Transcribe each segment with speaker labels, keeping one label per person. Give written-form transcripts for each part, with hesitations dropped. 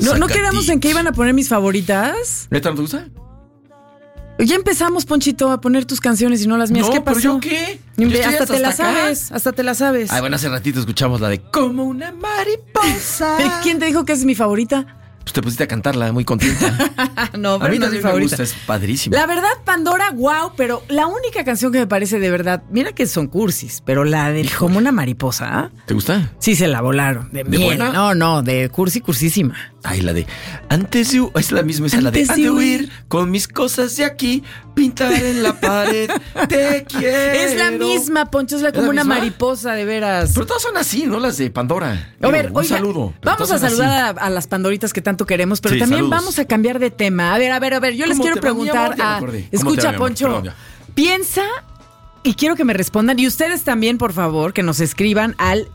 Speaker 1: ¿No quedamos en que iban a poner mis favoritas?
Speaker 2: ¿Neta no te gusta?
Speaker 1: Ya empezamos, Ponchito, a poner tus canciones y no las mías.
Speaker 2: No,
Speaker 1: ¿qué pasó?
Speaker 2: ¿pero yo qué?
Speaker 1: Hasta te la sabes, hasta te la sabes.
Speaker 2: Ay, bueno, hace ratito escuchamos la de Como una mariposa.
Speaker 1: ¿Quién te dijo que es mi favorita?
Speaker 2: Pues te pusiste a cantarla muy contenta.
Speaker 1: No, pero
Speaker 2: a mí
Speaker 1: no es mi
Speaker 2: también me
Speaker 1: favorita.
Speaker 2: gusta, es padrísimo.
Speaker 1: La verdad, Pandora, wow, pero la única canción que me parece de verdad, mira que son cursis, pero la de Como una mariposa, ¿ah?
Speaker 2: ¿Te gusta?
Speaker 1: Sí, se la volaron. ¿De
Speaker 2: buena?
Speaker 1: No, de cursísima.
Speaker 2: Ay, la de Antes de es la misma, esa la de Antes de huir con mis cosas de aquí, pintar en la pared, te quiero.
Speaker 1: Es la misma, Poncho, es la como una
Speaker 2: misma?
Speaker 1: mariposa, de veras.
Speaker 2: Pero todas son así, ¿no? Las de Pandora.
Speaker 1: A ver,
Speaker 2: un
Speaker 1: oiga,
Speaker 2: saludo. Pero
Speaker 1: vamos a
Speaker 2: todas son
Speaker 1: saludar a las pandoritas que tanto queremos, pero
Speaker 2: Sí,
Speaker 1: también
Speaker 2: saludos.
Speaker 1: vamos a cambiar de tema. A ver, yo les
Speaker 2: ¿Cómo
Speaker 1: quiero
Speaker 2: te va, mi
Speaker 1: preguntar
Speaker 2: amor? Ya me acordé. ¿Cómo te
Speaker 1: Escucha,
Speaker 2: va, mi amor?
Speaker 1: Poncho,
Speaker 2: Perdón, ya.
Speaker 1: piensa, y quiero que me respondan, y ustedes también, por favor, que nos escriban al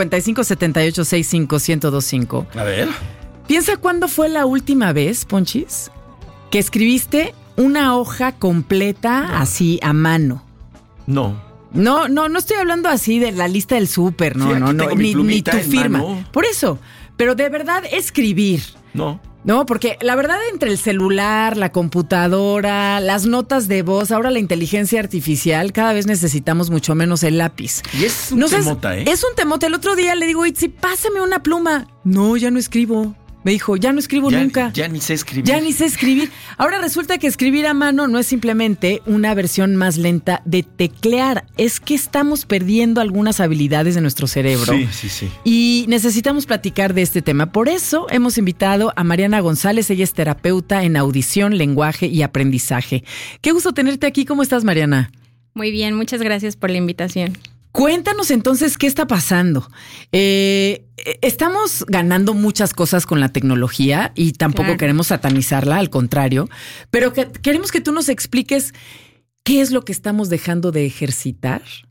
Speaker 1: 5578651025.
Speaker 2: A ver.
Speaker 1: Piensa cuándo fue la última vez, Ponchis, que escribiste una hoja completa así a mano.
Speaker 2: No.
Speaker 1: No estoy hablando así de la lista del súper,
Speaker 2: Sí, aquí tengo mi
Speaker 1: ni
Speaker 2: plumita
Speaker 1: tu
Speaker 2: en
Speaker 1: firma.
Speaker 2: mano.
Speaker 1: Por eso, pero de verdad escribir.
Speaker 2: No.
Speaker 1: No, porque la verdad entre el celular, la computadora, las notas de voz, ahora la inteligencia artificial, cada vez necesitamos mucho menos el lápiz.
Speaker 2: Y es un temota, ¿eh?
Speaker 1: Es un temote. El otro día le digo, Itzi, pásame una pluma. No, ya no escribo. Me dijo, ya no escribo nunca.
Speaker 2: Ya ni sé escribir.
Speaker 1: Ya ni sé escribir. Ahora resulta que escribir a mano no es simplemente una versión más lenta de teclear. Es que estamos perdiendo algunas habilidades de nuestro cerebro.
Speaker 2: Sí.
Speaker 1: Y necesitamos platicar de este tema. Por eso hemos invitado a Mariana González. Ella es terapeuta en audición, lenguaje y aprendizaje. Qué gusto tenerte aquí. ¿Cómo estás, Mariana?
Speaker 3: Muy bien, muchas gracias por la invitación.
Speaker 1: Cuéntanos entonces qué está pasando. Estamos ganando muchas cosas con la tecnología y tampoco queremos satanizarla, al contrario, pero queremos que tú nos expliques qué es lo que estamos dejando de ejercitar